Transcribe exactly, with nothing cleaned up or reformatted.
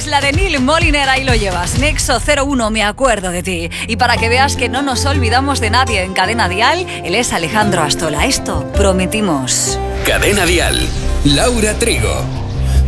Pues la de Neil Moliner, ahí lo llevas. Nexo cero uno, me acuerdo de ti. Y para que veas que no nos olvidamos de nadie en Cadena Dial, él es Alejandro Astola. Esto prometimos. Cadena Dial, Laura Trigo.